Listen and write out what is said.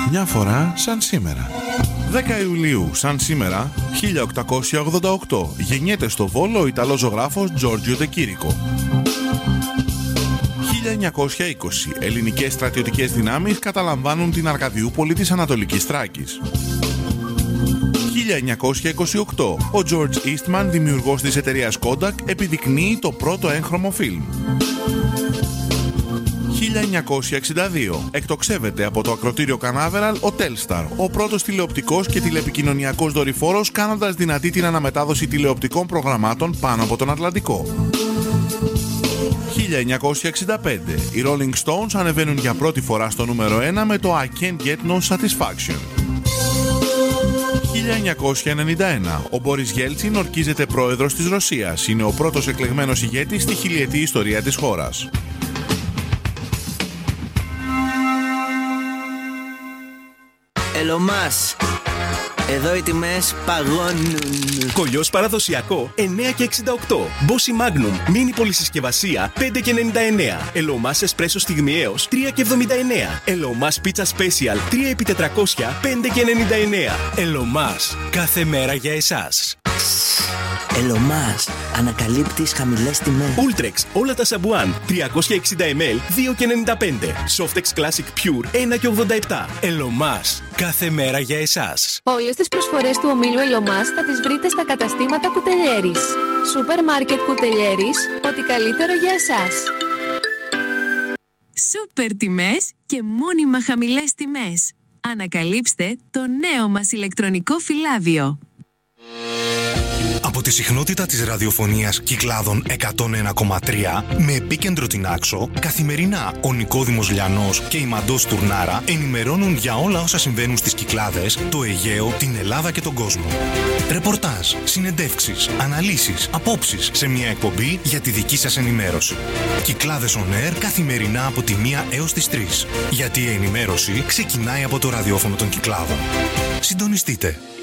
Μια φορά σαν σήμερα. 10 Ιουλίου, σαν σήμερα, 1888, γεννιέται στο Βόλο ο Ιταλός ζωγράφος Τζόρτζιο Ντε Κίρικο. 1920, ελληνικές στρατιωτικές δυνάμεις καταλαμβάνουν την Αρκαδιούπολη της Ανατολικής Θράκης. 1928, ο George Eastman, δημιουργός της εταιρείας Kodak, επιδεικνύει το πρώτο έγχρωμο φιλμ. 1962, εκτοξεύεται από το ακροτήριο Κανάβεραλ ο Telstar, ο πρώτος τηλεοπτικός και τηλεπικοινωνιακός δορυφόρος, κάνοντας δυνατή την αναμετάδοση τηλεοπτικών προγραμμάτων πάνω από τον Ατλαντικό. 1965, οι Rolling Stones ανεβαίνουν για πρώτη φορά στο νούμερο 1 με το I Can't Get No Satisfaction. 1991, ο Μπόρις Γέλτσιν ορκίζεται πρόεδρος της Ρωσίας. Είναι ο πρώτος εκλεγμένος ηγέτης στη χιλιετή ιστορία της χώρας. Ελομάς. Εδώ οι τιμές παγώνουν. Κολλιός παραδοσιακό 9 και 68. Μπόσι Magnum. Μίνι πολυσυσκευασία 5 και 99. Ελομάς εσπρέσο στιγμιαίος 3 και 79. Ελομάς πίτσα special 3 επί 400 5 και 99. Ελομάς. Κάθε μέρα για εσάς. Ελομάς. Ανακαλύπτεις χαμηλές τιμές. Ultrex. Όλα τα σαμπουάν 360 ml 2 και 95. Softex Classic Pure 1 και 87. Ελομάς. Κάθε μέρα για εσάς. Όλες τις προσφορές του ομίλου Ελομάς θα τις βρείτε στα καταστήματα Κουτελιέρης. Σούπερ μάρκετ Κουτελιέρης, ό,τι καλύτερο για εσάς. Σούπερ τιμές και μόνιμα χαμηλές τιμές. Ανακαλύψτε το νέο μας ηλεκτρονικό φυλάδιο. Από τη συχνότητα της ραδιοφωνίας Κυκλάδων 101,3 με επίκεντρο την Άξο, καθημερινά ο Νικόδημος Λιανός και η Μαντός Τουρνάρα ενημερώνουν για όλα όσα συμβαίνουν στις Κυκλάδες, το Αιγαίο, την Ελλάδα και τον κόσμο. Ρεπορτάζ, συνεντεύξεις, αναλύσεις, απόψεις σε μια εκπομπή για τη δική σας ενημέρωση. Κυκλάδες On Air καθημερινά από τη 1 έως τις 3. Γιατί η ενημέρωση ξεκινάει από το ραδιόφωνο των Κυκλάδων. Συντονιστείτε.